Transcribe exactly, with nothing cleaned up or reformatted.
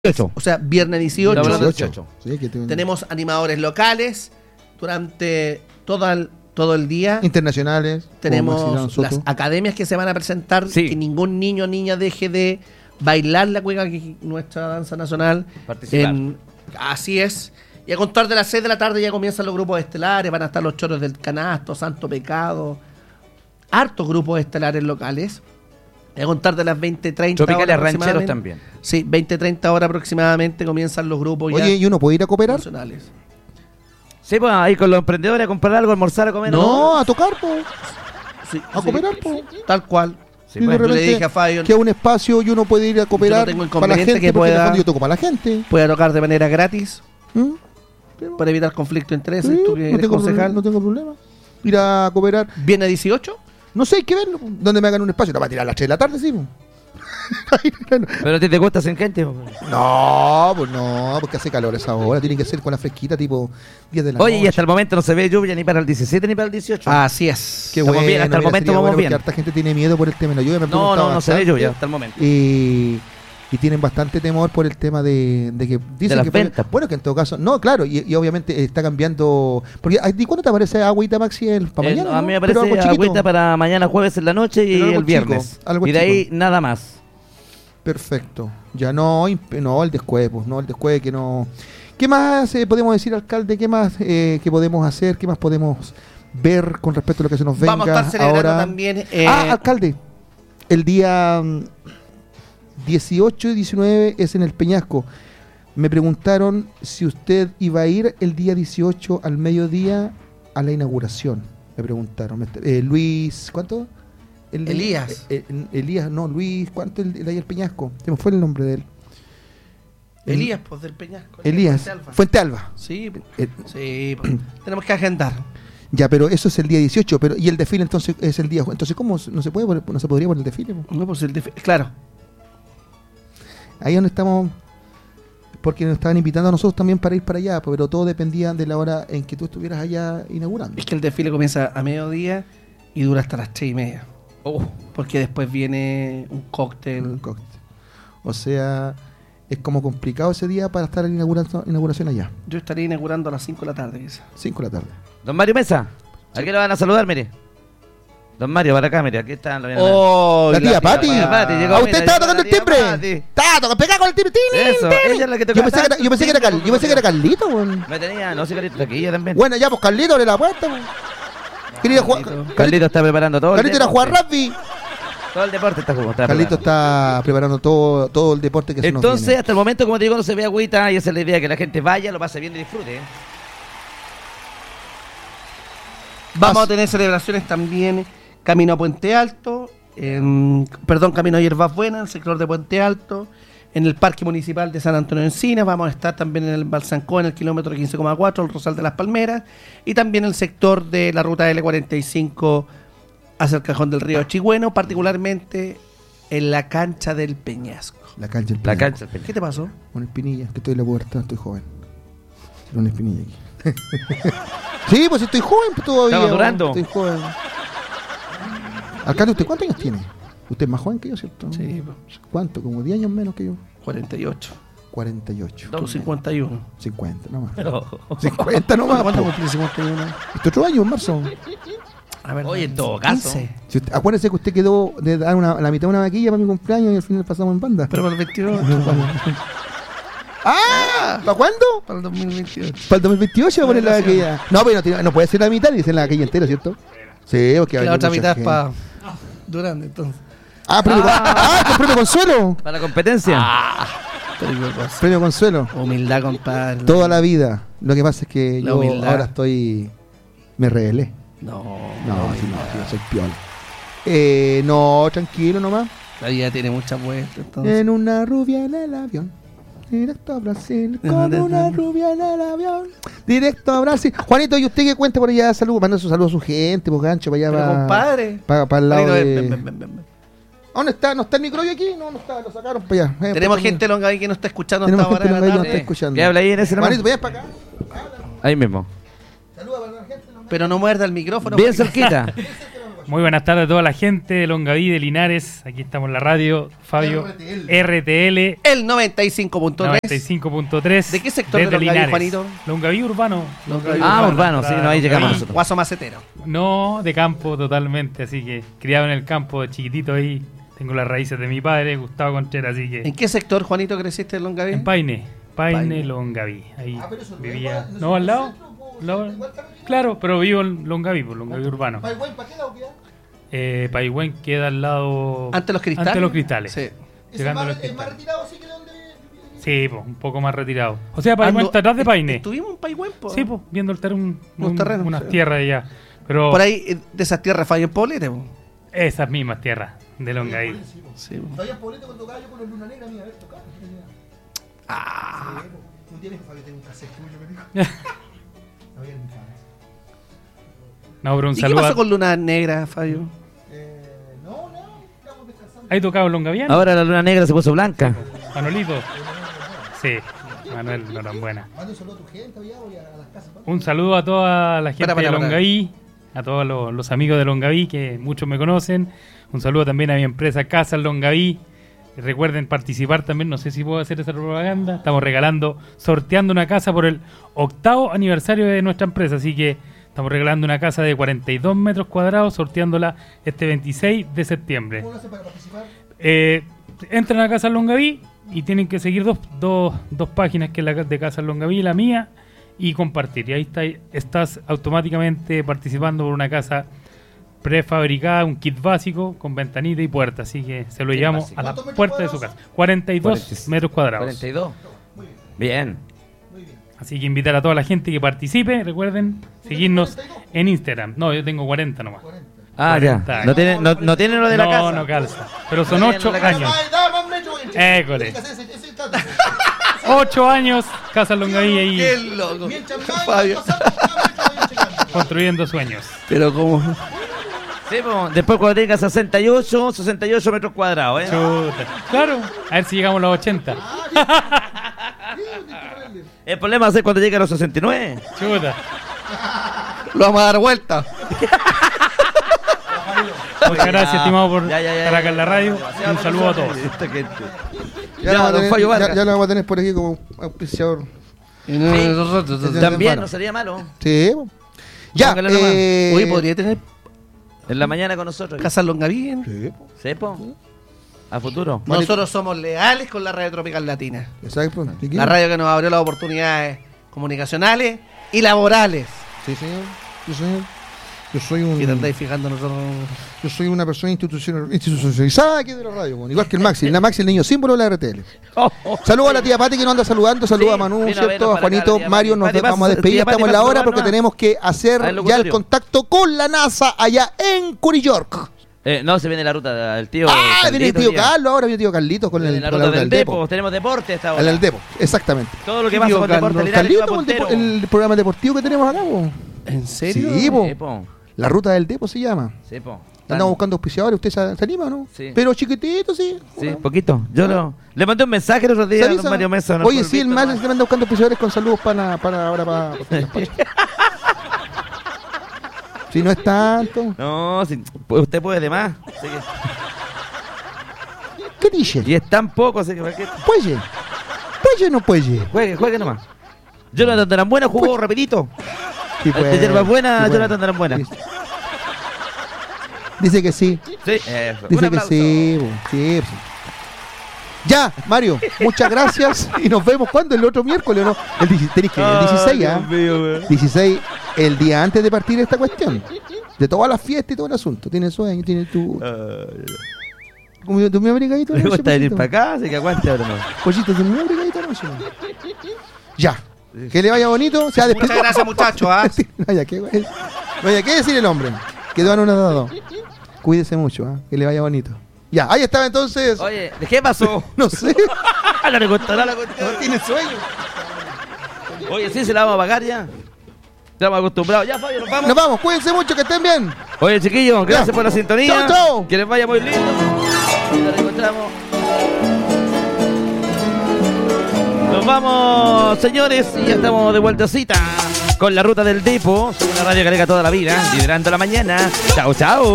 dieciocho. O sea, viernes dieciocho. dieciocho. Sí, que tengo... Tenemos animadores locales durante todo el, todo el día. Internacionales. Tenemos las academias que se van a presentar. Sí. Que ningún niño o niña deje de bailar la cueca, que es nuestra danza nacional. Participar. En, así es. Y a contar de las seis de la tarde ya comienzan los grupos estelares. Van a estar los choros del canasto, Santo Pecado. Hartos grupos estelares locales. Y a contar de las veinte treinta horas. Tropicales rancheros también. Sí, veinte treinta horas aproximadamente comienzan los grupos. Oye, ya ¿y uno puede ir a cooperar? nacionales. Sí, pues ahí con los emprendedores a comprar algo, almorzar, a comer. No, a tocar, pues. Sí, A sí, cooperar, pues. tal cual. Sí, Y de pues. Yo le repente dije a Fabio que a un espacio y uno puede ir a cooperar tengo para la inconveniente gente, que porque en el pueda- fondo yo toco para la gente. Puede tocar de manera gratis ¿Mm? para evitar conflicto de intereses. Sí, Tú que no, eres tengo concejal. problema, no tengo problema. Ir a cooperar. ¿Viene dieciocho? No sé, hay que verlo. Donde me hagan un espacio. No va a tirar a las tres de la tarde, sí. po. Pero a ti te cuesta sin gente. pues. No, pues no, porque hace calor esa hora. Tiene que ser con la fresquita, tipo diez de la Oye, noche. y hasta el momento no se ve lluvia ni para el diecisiete ni para el dieciocho. Así es. Qué estamos bueno, bien, hasta el mira, momento sería vamos bueno, bien. porque harta gente tiene miedo por el tema de la lluvia. Me he no, preguntado no, no se ve bastante. lluvia hasta el momento. Y, y tienen bastante temor por el tema de, de que dicen las que puede- ventas. bueno, que en todo caso, no, claro, y, y obviamente está cambiando, porque ¿a ti cuándo te aparece agüita, Maxi, el, para Eh, mañana? a mí ¿no? me Pero parece algo chiquito. agüita para mañana jueves en la noche y Pero algo el viernes. chico, algo y de ahí chico. nada más. Perfecto, ya no, imp- no, el descueve, pues, no, el descueve que no. ¿Qué más eh, podemos decir, alcalde? ¿Qué más eh, que podemos hacer? ¿Qué más podemos ver con respecto a lo que se nos venga Vamos a estar celebrando ahora? también. eh, Ah, alcalde, el día mm, dieciocho y diecinueve es en el Peñasco. Me preguntaron si usted iba a ir el día dieciocho al mediodía a la inauguración. Me preguntaron. Me- eh, Luis, ¿cuánto? El- Elías. eh, eh, Elías, no, Luis, ¿cuánto el, el de ahí el Peñasco? Se me fue el nombre de él. El- Elías, pues del Peñasco. Elías, Fuente Alba. Fuente Alba. Sí, Eh, sí. pues, tenemos que agendar. Ya, pero eso es el día dieciocho, pero y el desfile entonces es el día. Entonces, ¿cómo no se puede poner- no se podría poner el desfile? po? No, pues el def- claro. Ahí donde estamos, porque nos estaban invitando a nosotros también para ir para allá, pero todo dependía de la hora en que tú estuvieras allá inaugurando. Es que el desfile comienza a mediodía y dura hasta las tres y media. Oh. Porque después viene un cóctel. El cóctel. O sea, es como complicado ese día para estar en inauguración, inauguración allá. Yo estaría inaugurando a las cinco de la tarde, quizás. cinco de la tarde. Don Mario Mesa, ¿a qué lo van a saludar, mire? Don Mario, para acá, mire, aquí están. Los Oh, La tía Pati. tía Pati, llegó, ¿A mira, usted estaba llegó tocando la el tía timbre? Pati. Estaba tocando, pegá con el timbre. tin, Eso, tin. ella es la que toca Yo pensé que era, tanto yo pensé que era, Car- yo pensé que era Carlito. weón. Me tenía, no sé, Carlito, taquilla también. Bueno, ya, pues Carlito, abre la puerta. weón. Quería jugar. Carlito. Carlito, Carlito está preparando todo. el Carlito era deporte. jugar rugby. Todo el deporte está jugando. está Carlito preparando. está preparando todo, todo el deporte que se nos Entonces, viene. hasta el momento, como te digo, no se ve agüita y esa es la idea, que la gente vaya, lo pase bien y disfrute. ¿eh? Vamos As- a tener celebraciones también camino a Puente Alto, en- perdón, camino a Hierbas Buenas, en el sector de Puente Alto, en el Parque Municipal de San Antonio de Encinas, vamos a estar también en el Balsancó, en el kilómetro quince coma cuatro, el Rosal de las Palmeras, y también el sector de la ruta L cuarenta y cinco hacia el Cajón del Río Chigüeno, particularmente en la cancha del Peñasco. La cancha del La Peñasco. cancha. ¿Qué te pasó? Una espinilla, que estoy en la pubertad, estoy joven. Tiene una espinilla aquí. Sí, pues estoy joven pues, todavía. Estamos weón, durando. Estoy joven. Alcalde, ¿usted cuántos años tiene? Usted es más joven que yo, ¿cierto? Sí, ¿Cuánto? Como diez años menos que yo. cuarenta y ocho. cuarenta y ocho. Tú cincuenta y uno. cincuenta nomás. Pero- cincuenta nomás. ¿Cuánto po. cumplí cincuenta y uno? Este otro año, en marzo. A ver, Oye, en todo caso. quince. Si usted- acuérdese que usted quedó de dar una, la mitad de una vaquilla para mi cumpleaños y al final pasamos en banda. Pero para el veintidós. ¡Ah! ¿Para cuándo? Para el dos mil veintiocho. Para el dos mil veintiocho va a poner la vaquilla. No, pero no, tiene- no puede ser la mitad, dice la vaquilla entera, ¿cierto? Sí, porque va a La venir otra mucha mitad es gente. para Durán, entonces. Ah, premio, ah, con premio Consuelo. Para la competencia. Premio Consuelo. Humildad, compadre. Toda la vida. Lo que pasa es que La yo humildad. ahora estoy. Me rebelé. No, No, sí, no, yo soy piola. Eh, no, tranquilo nomás. la vida tiene muchas vueltas, entonces. En una rubia en el avión. Directo a Brasil. Con una rubia en el avión. Directo a Brasil. Juanito, ¿y usted qué cuenta por allá? Saludos, manda su saludo a su gente, pues gancho, para allá. Pero para, compadre. Para, para el lado Marito, de... ven, ven, ven, ven, ven. ¿Dónde está? ¿No está el microbio aquí? No, no está, lo sacaron para allá. Eh, Tenemos por- gente longa ahí que nos está escuchando Tenemos hasta gente ahora de longa ahí la que nos tarde. está escuchando. ¿Qué habla ahí en ese Juanito, nomás? vayan para acá. Ahí mismo. Saluda para la gente. Pero no muerda el micrófono. Bien porque- cerquita. Muy buenas tardes a toda la gente de Longaví, de Linares. Aquí estamos en la radio, Fabio. R T L. R T L. El noventa y cinco punto tres. noventa y cinco punto tres. ¿De qué sector de Longaví, Linares? Juanito? Longaví urbano. Longaví ah, urbano, urbano sí, no, ahí llegamos nosotros. Guaso macetero. No, de campo totalmente, así que criado en el campo, de chiquitito ahí. Tengo las raíces de mi padre, Gustavo Contreras, así que... ¿En qué sector, Juanito, creciste en Longaví? En Paine. Paine, Paine. Longaví. Ahí Ah, pero eso no vivía... es igual, ¿No, al lado? centro, po, Lo- igual también. Claro, pero vivo en Longaví, por Longaví urbano. ¿Paigüen para qué lado queda? Eh, Paigüen queda al lado... ¿Ante los cristales? Ante los cristales. Sí. ¿Es Llegando a más, los es más cristales. retirado así que donde... Sí, po, un poco más retirado. O sea, Paigüen Ando- está atrás de Paine. ¿Estuvimos en Paigüen, po? Sí, pues, viendo el terreno, Los un, terrenos, unas sí. tierras allá. Pero Por ahí, eh, de esas tierras, Fabio Poblete, po. esas mismas tierras de Longaví. Sí, po. Fabián Poblete cuando tocaba yo con los Luna Negra, mira, a ver, tocaba. Ah, Sí, po. Tú tienes, Fabio, tengo un cassette tuyo, me dijo. Fabián, mi fan. No, pero un ¿y qué saludo. pasó a- con Luna Negra, Fabio? Eh, no, no, estamos descansando. ¿Hay tocado en Longaviano? Ahora la luna negra se puso blanca. Manolito. Sí, Manuel Norambuena. Manda un saludo a tu gente, ya voy a las casas. ¿no? Un saludo a toda la gente Para, para, de para. Longaví, a todos los, los amigos de Longaví, que muchos me conocen. Un saludo también a mi empresa Casa Longaví. Recuerden participar también, no sé si puedo hacer esa propaganda. Estamos regalando, sorteando una casa por el octavo aniversario de nuestra empresa. Así que estamos regalando una casa de cuarenta y dos metros cuadrados, sorteándola este veintiséis de septiembre. ¿Cómo lo hace para participar? Eh, entran a Casa Longaví y tienen que seguir dos, dos, dos páginas, que es la de Casa Longaví y la mía, y compartir. Y ahí está, estás automáticamente participando por una casa prefabricada, un kit básico con ventanita y puerta. Así que se lo Kit llevamos básico. a la ¿Cuántos metros puerta de su cuadrados casa. cuarenta y dos cuarenta metros cuadrados. cuarenta y dos. Bien. Muy bien. Así que invitar a toda la gente que participe. Recuerden seguirnos en Instagram. No, yo tengo cuarenta nomás. Ah, cuarenta ya. años. No tiene, no, no tiene lo de la no, casa. no calza. Pero son No tiene ocho la casa. años. Ay, dame más metro, güey. École. Tienes que hacer ese- ese instante. Ocho años, Casa Longaví ahí Qué loco. Mientras más Fabio. pasamos, más metro voy checando. construyendo sueños. Pero como... Sí, po. Después cuando tenga sesenta y ocho, sesenta y ocho metros cuadrados, ¿eh? Chuta. Claro, a ver si llegamos a los ochenta. El problema va a ser cuando llegue a los sesenta y nueve. Chuta. Lo vamos a dar vuelta. Muchas gracias, estimado, por Ya, ya, ya, estar acá en la radio. demasiado Un saludo a todos. Esta gente. Ya, Ya, lo vamos a don tener- Fabio ya- Vargas. ya lo vamos a tener por aquí como auspiciador. También no sería malo. Sí. po. Ya, Póngale nomás. eh, Hoy podría tener En la mañana con nosotros. Casa Longaví. ¿eh? Sí, po. ¿Sepo? A futuro. Nosotros somos leales con la radio Tropical Latina. Exacto. ¿Y qué? La radio que nos abrió las oportunidades comunicacionales y laborales. Sí, señor. Sí, señor. Yo soy un. Si te andáis fijando nosotros... Yo soy una persona institucional- institucionalizada aquí de la radio, bueno, igual que el Maxi. La Maxi, el niño símbolo de la R T L. Oh, oh. Saludos a la tía Pati que nos anda saludando. Saludos Sí, a Manu, vino a ¿cierto? vernos A para acá, Juanito, la tía Mario. Pati. Nos Pati, vamos a pasa- despedir. tía Pati, Estamos en la pasa hora a porque saludar, tenemos que hacer Al ya el locutorio. contacto con la NASA allá en Curry York. Eh, no, se viene la ruta del tío. Ah, viene el Carlito, tío tía. Carlos, ahora viene el tío Carlitos con Viene el, la con ruta la- del el Depo. Tenemos deporte hasta ahora. El, el Depo, exactamente. Todo lo que Tío pasa con deporte Carlos. Linares lleva Carlitos, el, puntero. depo- el programa deportivo que tenemos acá, po. ¿En serio? Sí, po. Sepo. La ruta del Depo se llama. Sepo. Andamos buscando auspiciadores. ¿Usted se, se anima o no? Sí. Pero chiquitito, sí. Sí, Bueno. poquito. Yo lo, le mandé un mensaje el otro ¿Se día a avisa? don Mario Mesa. no Oye, fue sí, el visto mal nomás. se anda buscando auspiciadores con saludos para, para ahora para, para los despachos. Si no es tanto. No, si, pues usted puede de más. Así que- ¿Qué dice? y es tan poco, así que cualquier- ¿Puede? ¿Puede o no puede? juegue, juegue nomás. Jonathan de la Buena jugó rapidito. Sí, El de hierbas buenas, Jonathan de la Buena. Dice, dice que sí. Sí, eso. Un Dice que aplauso. sí, bo, sí, sí. Ya, Mario, muchas gracias y nos vemos cuando el otro miércoles, ¿no? El, dieciséis, tenéis que ir, el dieciséis, ¿ah? Dios mío, weón. dieciséis, el día antes de partir esta cuestión. De todas las fiestas y todo el asunto. Tiene sueño, tiene tu. Ay, ¿Cómo tu mi abrigadito? le anoche, gusta venir pollito? para acá, así que aguante ahora no. Pollito, tu mi abrigadito anoche, ¿no? Ya. Que le vaya bonito. Se ha Muchas despedido. gracias, muchachos. ¿ah? Vaya, ¿qué, güey? Vaya, ¿qué decir el hombre? Quedó anonadado. Cuídese mucho, ¿ah? Que le vaya bonito. Ya, ahí estaba entonces. Oye, ¿de qué pasó? No sé. no le contará la cuestión. No tiene sueño. Oye, sí, se la vamos a pagar ya. Estamos acostumbrados. Ya, Fabio, nos vamos. Nos vamos, cuídense mucho, que estén bien. Oye, chiquillos, gracias Ya. por la sintonía. Chau, chau. Que les vaya muy lindo. Y nos reencontramos. Nos vamos, señores, y ya estamos de vueltacita con la ruta del Depo. Una radio que alega toda la vida, liderando la mañana. Chao, chao.